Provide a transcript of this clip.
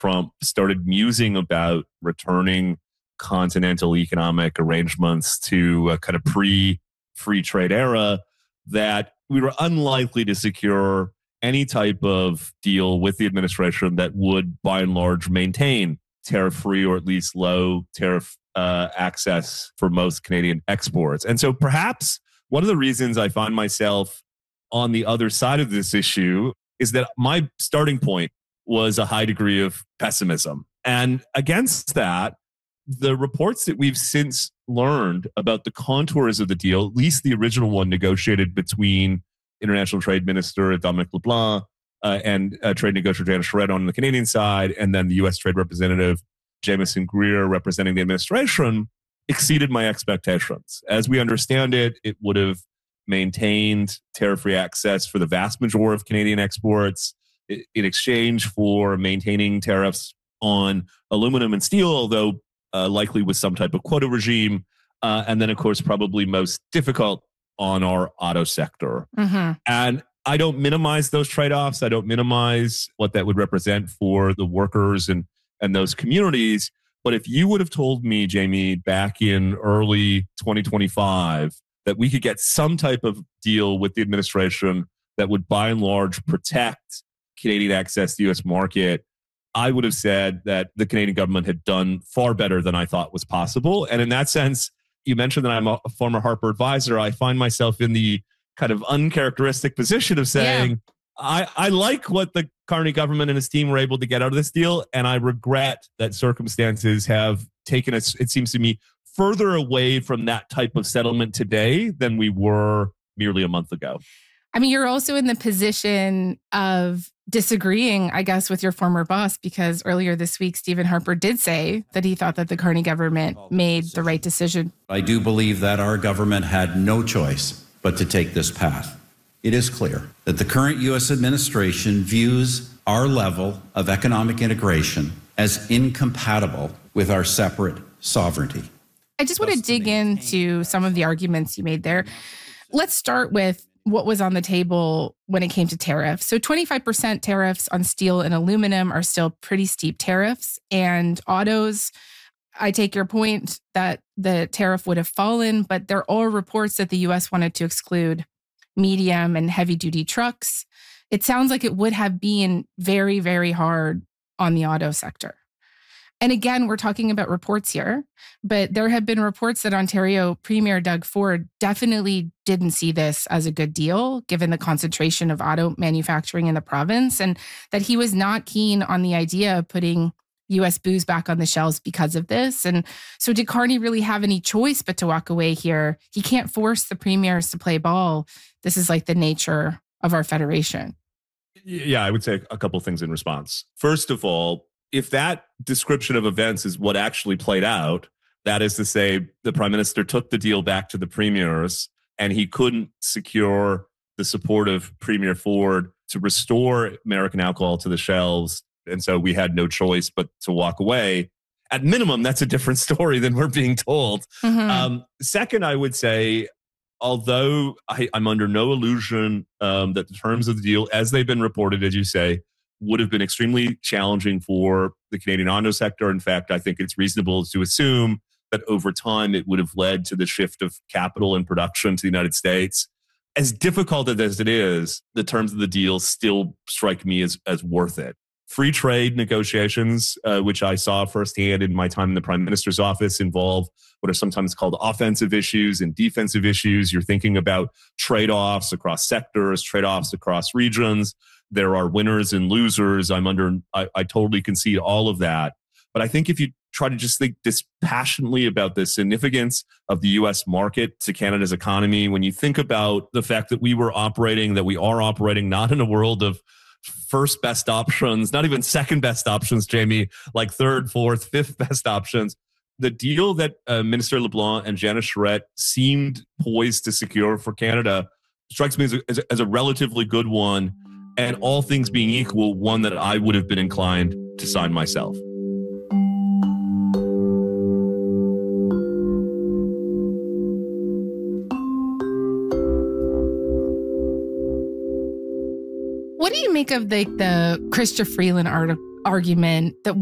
Trump started musing about returning continental economic arrangements to a kind of pre-free trade era, that we were unlikely to secure any type of deal with the administration that would, by and large, maintain tariff-free or at least low tariff access for most Canadian exports. And so perhaps one of the reasons I find myself on the other side of this issue is that my starting point was a high degree of pessimism. And against that, the reports that we've since learned about the contours of the deal, at least the original one negotiated between International Trade Minister Dominic LeBlanc and Trade Negotiator Janet Charette on the Canadian side, and then the U.S. Trade Representative Jamieson Greer representing the administration, exceeded my expectations. As we understand it, it would have maintained tariff-free access for the vast majority of Canadian exports in exchange for maintaining tariffs on aluminum and steel, although likely with some type of quota regime. And then, of course, probably most difficult on our auto sector. Mm-hmm. And I don't minimize those trade-offs. I don't minimize what that would represent for the workers and those communities. But if you would have told me, Jamie, back in early 2025, that we could get some type of deal with the administration that would by and large protect Canadian access to the U.S. market, I would have said that the Canadian government had done far better than I thought was possible. And in that sense, you mentioned that I'm a former Harper advisor. I find myself in the kind of uncharacteristic position of saying, I like what the Carney government and his team were able to get out of this deal, and I regret that circumstances have taken us, it seems to me, further away from that type of settlement today than we were merely a month ago. I mean, you're also in the position of disagreeing, I guess, with your former boss, because earlier this week, Stephen Harper did say that he thought that the Carney government made the right decision. I do believe that our government had no choice but to take this path. It is clear that the current U.S. administration views our level of economic integration as incompatible with our separate sovereignty. I just want to dig into some of the arguments you made there. Let's start with what was on the table when it came to tariffs. So 25% tariffs on steel and aluminum are still pretty steep tariffs. And autos, I take your point that the tariff would have fallen, but there are reports that the U.S. wanted to exclude medium and heavy duty trucks. It sounds like it would have been very, very hard on the auto sector. And again, we're talking about reports here, but there have been reports that Ontario Premier Doug Ford definitely didn't see this as a good deal, given the concentration of auto manufacturing in the province, and that he was not keen on the idea of putting U.S. booze back on the shelves because of this. And so did Carney really have any choice but to walk away here? He can't force the premiers to play ball. This is like the nature of our federation. Yeah, I would say a couple of things in response. First of all, if that description of events is what actually played out, that is to say, the prime minister took the deal back to the premiers and he couldn't secure the support of Premier Ford to restore American alcohol to the shelves. And so we had no choice but to walk away. At minimum, that's a different story than we're being told. Mm-hmm. Second, I would say, although I'm under no illusion that the terms of the deal, as they've been reported, as you say, would have been extremely challenging for the Canadian auto sector. In fact, I think it's reasonable to assume that over time it would have led to the shift of capital and production to the United States. As difficult as it is, the terms of the deal still strike me as worth it. Free trade negotiations, which I saw firsthand in my time in the Prime Minister's office, involve what are sometimes called offensive issues and defensive issues. You're thinking about trade-offs across sectors, trade-offs across regions. There are winners and losers. I totally concede all of that. But I think if you try to just think dispassionately about the significance of the U.S. market to Canada's economy, when you think about the fact that we are operating not in a world of first best options, not even second best options, Jamie, like third, fourth, fifth best options. The deal that Minister LeBlanc and Janet Charette seemed poised to secure for Canada strikes me as a relatively good one. And all things being equal, one that I would have been inclined to sign myself. What do you make of the Chrystia Freeland argument that